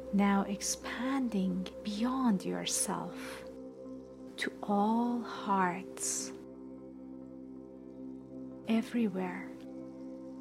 Now expanding beyond yourself to all hearts, everywhere